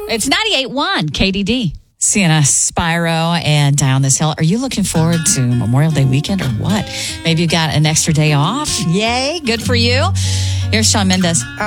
It's 98.1 KDD. Sienna Spyro and Down This Hill. Are you looking forward to Memorial Day weekend or what? Maybe you got an extra day off. Yay. Good for you. Here's Shawn Mendes.